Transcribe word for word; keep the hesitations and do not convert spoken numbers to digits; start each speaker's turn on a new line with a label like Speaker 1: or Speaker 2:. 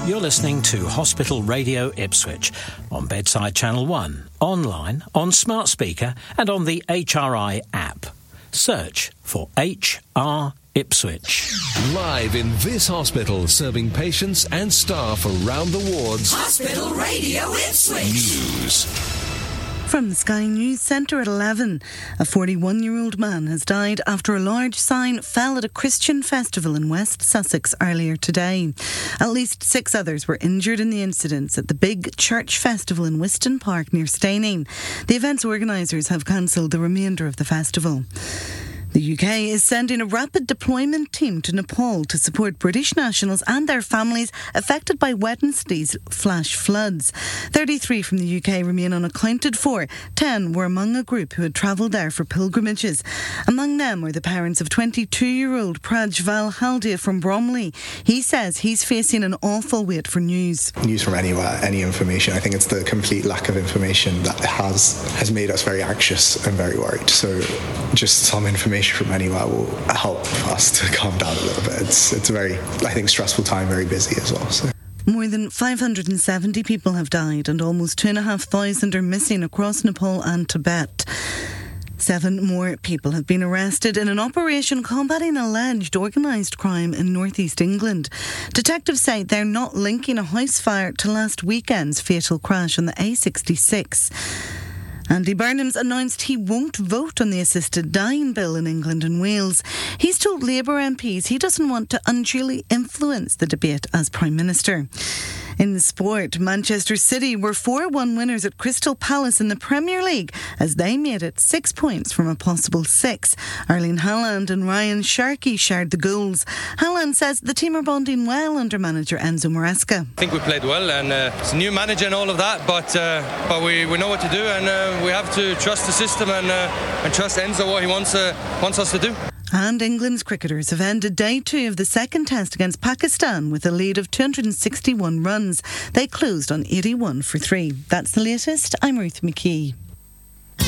Speaker 1: You're listening to Hospital Radio Ipswich on Bedside Channel one, online, on smart speaker and on the H R I app. Search for H R Ipswich.
Speaker 2: Live in this hospital, serving patients and staff around the wards.
Speaker 3: Hospital Radio Ipswich.
Speaker 2: News.
Speaker 4: From the Sky News Centre at eleven, a forty-one-year-old man has died after a large sign fell at a Christian festival in West Sussex earlier today. At least six others were injured in the incidents at the big church festival in Wiston Park near Steyning. The event's organisers have cancelled the remainder of the festival. The U K is sending a rapid deployment team to Nepal to support British nationals and their families affected by Wednesday's flash floods. thirty-three from the U K remain unaccounted for. ten were among a group who had travelled there for pilgrimages. Among them are the parents of twenty-two-year-old Prajval Haldia from Bromley. He says he's facing an awful wait for news.
Speaker 5: News from anywhere, any information. I think it's the complete lack of information that has has made us very anxious and very worried. So just some information from anywhere will help us to calm down a little bit. It's it's a very, I think, stressful time, very busy as well. So.
Speaker 4: More than five hundred seventy people have died and almost two thousand five hundred are missing across Nepal and Tibet. Seven more people have been arrested in an operation combating alleged organised crime in northeast England. Detectives say they're not linking a house fire to last weekend's fatal crash on the A sixty-six. Andy Burnham's announced he won't vote on the assisted dying bill in England and Wales. He's told Labour M Ps he doesn't want to unduly influence the debate as Prime Minister. In the sport, Manchester City were four one winners at Crystal Palace in the Premier League as they made it six points from a possible six. Erling Haaland and Ryan Sharkey shared the goals. Haaland says the team are bonding well under manager Enzo Maresca.
Speaker 6: I think we played well, and uh, it's a new manager and all of that, but uh, but we, we know what to do, and uh, we have to trust the system and uh, and trust Enzo what he wants uh, wants us to do.
Speaker 4: And England's cricketers have ended day two of the second test against Pakistan with a lead of two hundred sixty-one runs. They closed on eighty-one for three. That's the latest. I'm Ruth McKee.